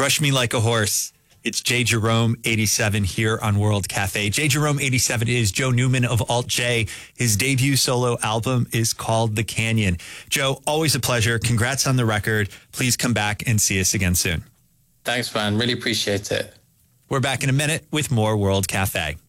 Rush Me Like a Horse. It's J. Jerome 87 here on World Cafe. J. Jerome 87 is Joe Newman of Alt J. His debut solo album is called The Canyon. Joe, always a pleasure. Congrats on the record. Please come back and see us again soon. Thanks, man. Really appreciate it. We're back in a minute with more World Cafe.